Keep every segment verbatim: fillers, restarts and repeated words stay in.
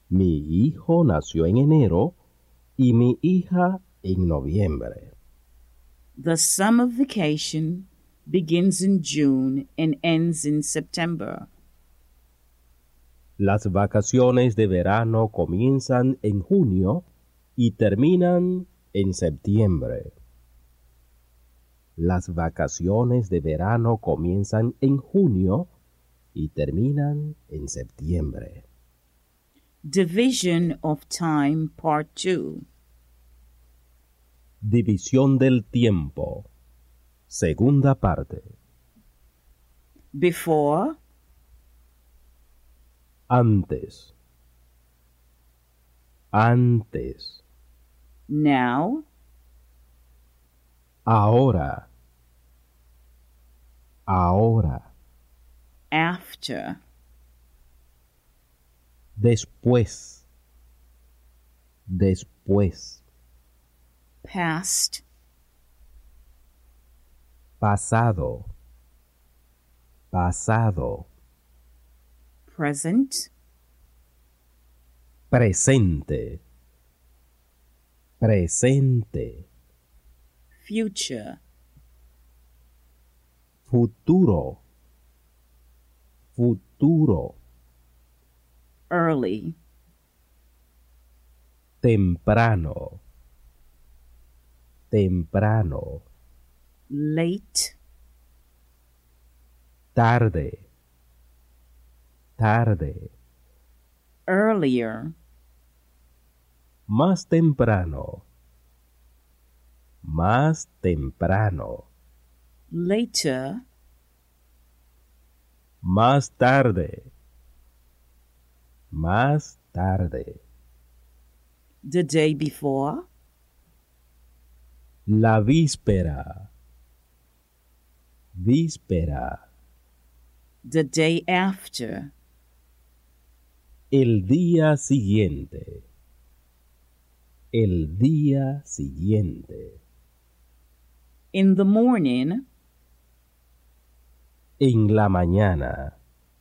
Mi hijo nació en enero y mi hija en noviembre. The summer vacation begins in June and ends in September. Las vacaciones de verano comienzan en junio y terminan en septiembre. Las vacaciones de verano comienzan en junio y terminan en septiembre. Division of Time, Part two. División del tiempo. Segunda parte. Before, Antes. Antes. now, Ahora. Ahora. after, Después. Después. past, Pasado. Pasado. present, Presente. Presente. future, Futuro. Futuro. early, Temprano. Temprano. late, Tarde. Tarde. earlier, Más temprano. Más temprano. later, Más tarde. Más tarde. the day before, La víspera. Víspera. the day after, El día siguiente. El día siguiente. in the morning, En la mañana.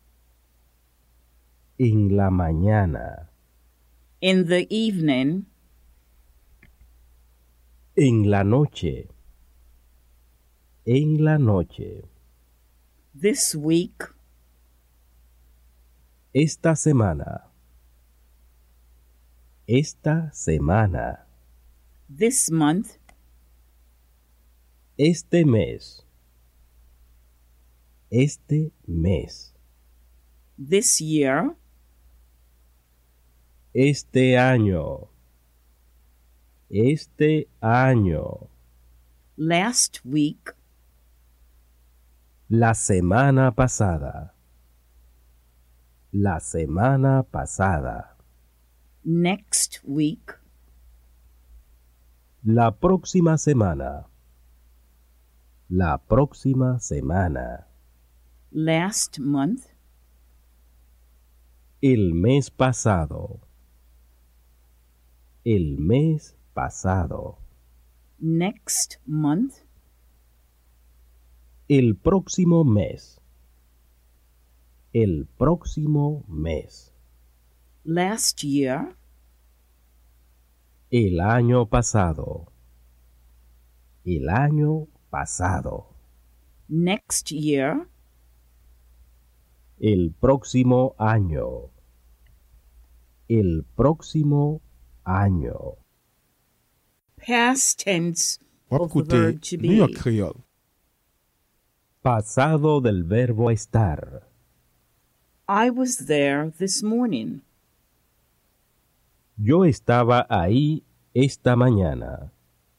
En la mañana. in the evening, En la noche. En la noche. this week, Esta semana. Esta semana. this month, Este mes. Este mes. this year, Este año. Este año. last week, La semana pasada. La semana pasada. next week, La próxima semana. La próxima semana. last month, El mes pasado. El mes pasado. next month, El próximo mes. El próximo mes. last year, El año pasado. El año pasado. next year, El próximo año. El próximo año. past tense Wap of the koute verb to New York be, Creole. Pasado del verbo estar. I was there this morning. Yo estaba ahí esta mañana.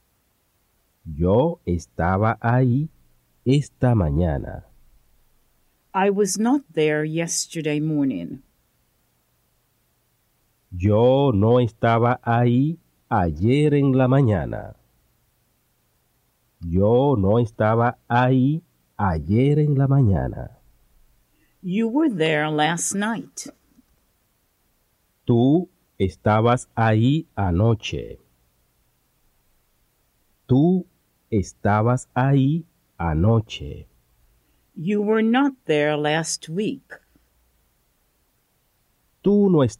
Yo estaba ahí esta mañana. I was not there yesterday morning. Yo no estaba ahí ayer en la mañana. Yo no estaba ahí ayer en la mañana. You were there last night. Tú estabas ahí anoche. Tú estabas ahí anoche. You were not there last week. Tú no